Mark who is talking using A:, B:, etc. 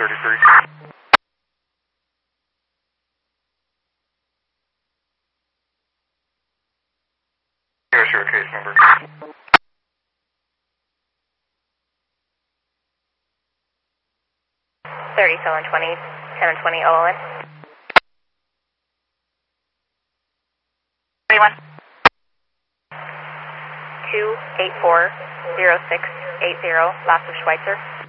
A: 33. Here's your case number.
B: 3720, 1020 OLN.
C: 31.
B: 2840680, last of Schweitzer.